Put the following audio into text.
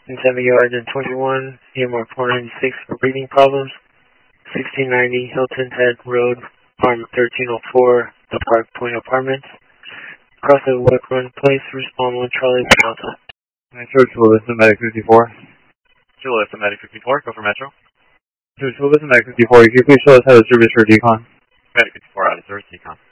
in 7 yards and 21, AMR 496 for breathing problems. 1690 Hilton Head Road, apartment 1304, the Park Point Apartments. Cross the Wick Run Place, respond 1 Charlie Delta. Metro, Chula Vista Medic 54. Chula Vista Medic 54, go for Metro. Chula Vista Medic 54, can you please show us how to service for decon? Medic 54 out of service, decon.